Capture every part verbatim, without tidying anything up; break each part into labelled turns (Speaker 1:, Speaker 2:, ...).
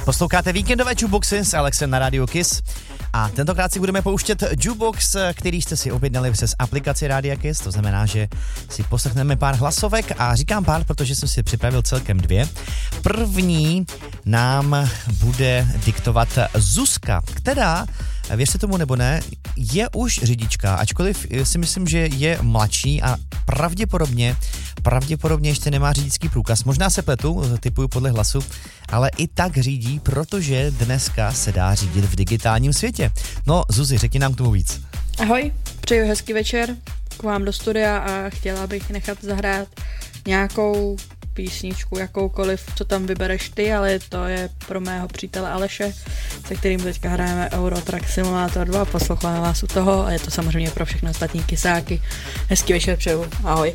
Speaker 1: Posloucháte víkendové jukeboxy s Alexem na rádiu Kiss a tentokrát si budeme pouštět jukebox, který jste si objednali přes aplikaci Rádia Kiss, to znamená, že si poslechneme pár hlasovek a říkám pár, protože jsem si připravil celkem dvě. První nám bude diktovat Zuzka, která, věřte tomu nebo ne, je už řidička, ačkoliv si myslím, že je mladší a pravděpodobně, pravděpodobně ještě nemá řidičský průkaz. Možná se pletu, typuju podle hlasu, ale i tak řídí, protože dneska se dá řídit v digitálním světě. No, Zuzi, řekni nám k tomu víc.
Speaker 2: Ahoj, přeju hezký večer k vám do studia a chtěla bych nechat zahrát nějakou písničku, jakoukoliv, co tam vybereš ty, ale to je pro mého přítele Aleše, se kterým teďka hrajeme Euro Truck Simulator dva, posloucháme vás u toho a je to samozřejmě pro všechny ostatní kysáky. Hezký večer přeju, ahoj.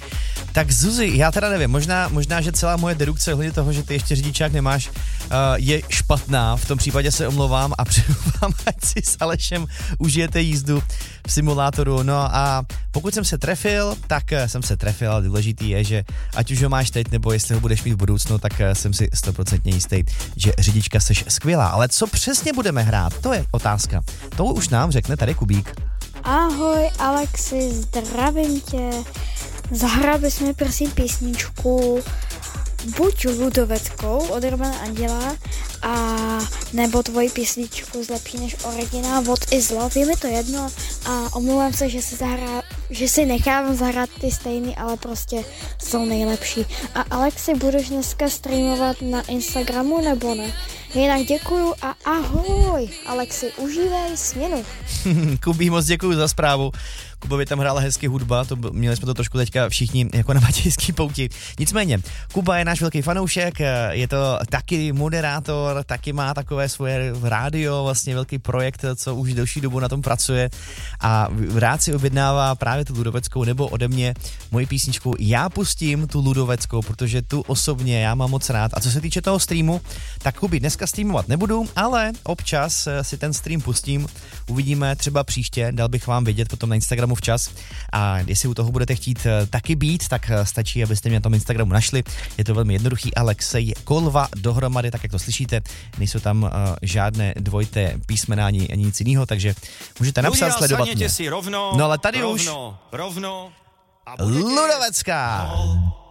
Speaker 1: Tak Zuzi, já teda nevím, možná, možná, že celá moje dedukce ohledně toho, že ty ještě řidičák nemáš, uh, je špatná, v tom případě se omlouvám a přeju vám, ať si s Alešem užijete jízdu v simulátoru. No a pokud jsem se trefil, tak jsem se trefil, ale důležitý je, že ať už ho máš teď, nebo jestli ho budeš mít v budoucnu, tak jsem si stoprocentně jistý, že řidička seš skvělá. Ale co přesně budeme hrát, to je otázka. To už nám řekne tady Kubík.
Speaker 3: Ahoj Alexi, zdravím tě. Zahrál bys mi prosím písničku buď Ludoveckou od Romana Anděla a nebo tvoji písničku Zlepší než originál od Izlo, je mi to jedno a omlouvám se, že si, zahrá, že si nechávám zahrát ty stejný, ale prostě jsou nejlepší. A Alexi, budeš dneska streamovat na Instagramu nebo ne? Jinak děkuju a ahoj, Alexi, užívej směnu.
Speaker 1: Kubí, moc děkuju za zprávu. Kubovi tam hrála hezky hudba, to měli jsme to trošku teďka všichni jako na matějský pouti. Nicméně, Kuba je náš velký fanoušek, je to taky moderátor, taky má takové svoje rádio, vlastně velký projekt, co už delší dobu na tom pracuje a rád si objednává právě tu Ludoveckou nebo ode mě moji písničku. Já pustím tu Ludoveckou, protože tu osobně já mám moc rád. A co se týče toho streamu, tak Kubi, dneska streamovat nebudu, ale občas si ten stream pustím, uvidíme třeba příště, dal bych vám vědět potom na Instagramu včas a jestli u toho budete chtít taky být, tak stačí, abyste mě na tom Instagramu našli. Je to velmi jednoduchý, Alexej Kolva dohromady, tak jak to slyšíte, nejsou tam uh, žádné dvojité písmena ani, ani nic jiného, takže můžete napsat, Ludia, sledovat mě.
Speaker 4: Si rovno,
Speaker 1: no ale tady
Speaker 4: rovno,
Speaker 1: už
Speaker 4: rovno, rovno
Speaker 1: Ludovecká.